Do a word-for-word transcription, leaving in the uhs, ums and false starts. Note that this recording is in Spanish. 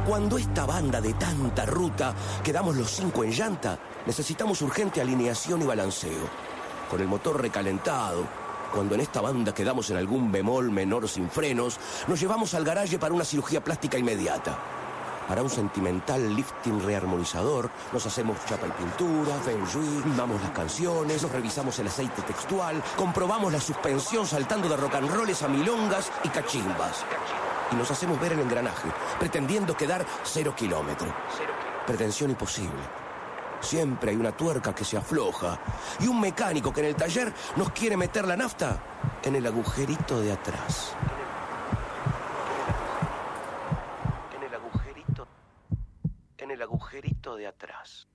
Cuando esta banda de tanta ruta quedamos los cinco en llanta, necesitamos urgente alineación y balanceo. Con el motor recalentado, cuando en esta banda quedamos en algún bemol menor sin frenos, nos llevamos al garaje para una cirugía plástica inmediata. Para un sentimental lifting rearmonizador, nos hacemos chapa y pintura, feng shui, mimamos las canciones, nos revisamos el aceite textual, comprobamos la suspensión saltando de rock and rolls a milongas y cachimbas. Y nos hacemos ver el engranaje, pretendiendo quedar cero kilómetros. Pretensión imposible. Siempre hay una tuerca que se afloja y un mecánico que en el taller nos quiere meter la nafta en el agujerito de atrás. En el agujerito... En el agujerito de atrás.